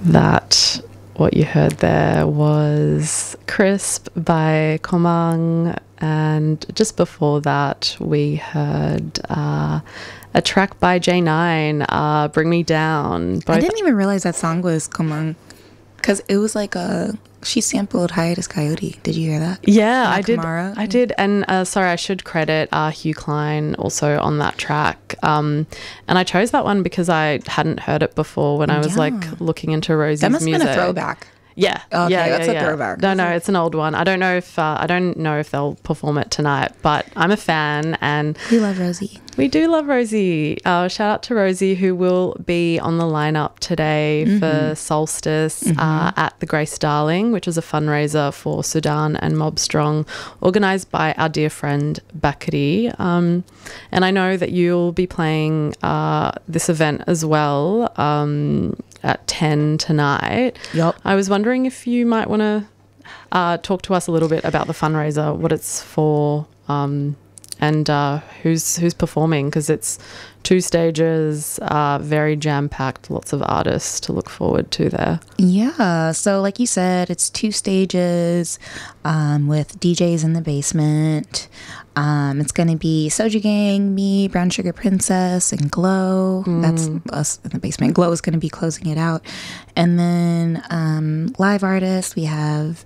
that what you heard there was Crisp by Komang, and just before that we heard a track by J9, Bring Me Down. I didn't even realize that song was Komang, because it was like she sampled Hiatus Coyote. Did you hear that? Yeah, I did. Kamara. I did. And sorry, I should credit Hugh Klein also on that track. And I chose that one because I hadn't heard it before when I was like looking into Rosie's music. That must have been a throwback. Yeah. Okay, yeah, that's yeah, a throwback. No, it's an old one. I don't know if they'll perform it tonight, but I'm a fan and we love Rosie. We do love Rosie. Shout out to Rosie, who will be on the lineup today for Solstice at the Grace Darling, which is a fundraiser for Sudan and Mob Strong, organised by our dear friend Bakri. And I know that you'll be playing this event as well at 10 tonight. Yep. I was wondering if you might want to talk to us a little bit about the fundraiser, what it's for, and who's performing, because it's 2 stages, very jam-packed, lots of artists to look forward to there. Yeah, so like you said, it's 2 stages with DJs in the basement. It's going to be Soju Gang, me, Brown Sugar Princess, and Glow. That's us in the basement. Glow is going to be closing it out. And then live artists, we have,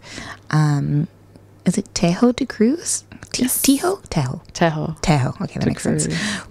is it Tejo de Cruz? Yes. Tejo. Okay, that makes sense.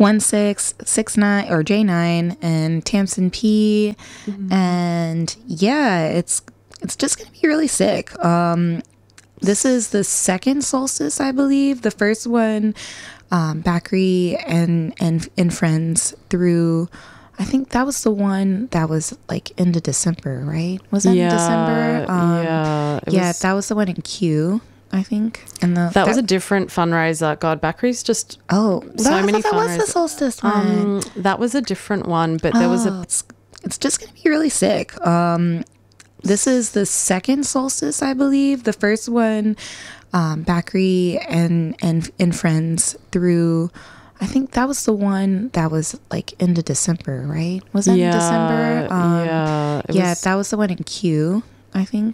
1669 or J9 and Tamsin P. And yeah, it's just gonna be really sick. This is the second Solstice, I believe. The first one, Bakri and friends through. I think that was the one that was like into December, right? Was that in December? That was the one in Q, I think. And that was a different fundraiser. God, Bakri's just so many fundraisers. That was the Solstice one. That was a different one, but there was It's just gonna be really sick. This is the second Solstice, I believe. The first one, Bakri and friends through. I think that was the one that was like into December, right? Was that in December? That was the one in Q, I think.